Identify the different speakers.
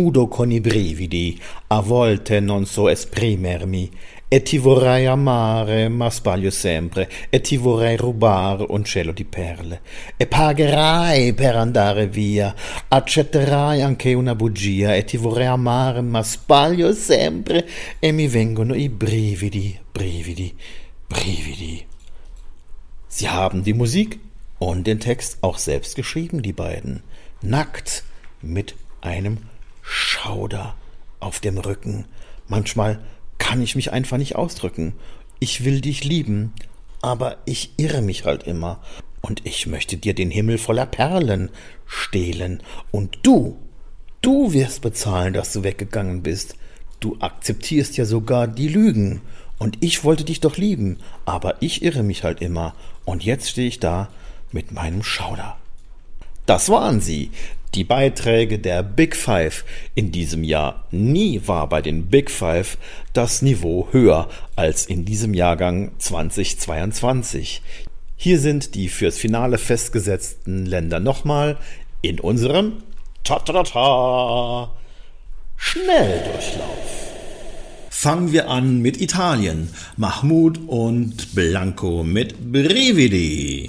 Speaker 1: nudo con I brividi, a volte non so esprimermi, e ti vorrei amare, ma sbaglio sempre, e ti vorrei rubare un cielo di perle, e pagherai per andare via, accetterai anche una bugia, e ti vorrei amare, ma sbaglio sempre, e mi vengono I brividi, brividi, brividi. Sie haben die Musik und den Text auch selbst geschrieben, die beiden. Nackt mit einem Schauder auf dem Rücken. Manchmal kann ich mich einfach nicht ausdrücken. Ich will dich lieben, aber ich irre mich halt immer. Und ich möchte dir den Himmel voller Perlen stehlen. Und du wirst bezahlen, dass du weggegangen bist. Du akzeptierst ja sogar die Lügen. Und ich wollte dich doch lieben, aber ich irre mich halt immer. Und jetzt stehe ich da mit meinem Schauder. Das waren sie, die Beiträge der Big Five in diesem Jahr. Nie war bei den Big Five das Niveau höher als in diesem Jahrgang 2022. Hier sind die fürs Finale festgesetzten Länder nochmal in unserem Schnelldurchlauf. Fangen wir an mit Italien. Mahmood und Blanco mit Brividi.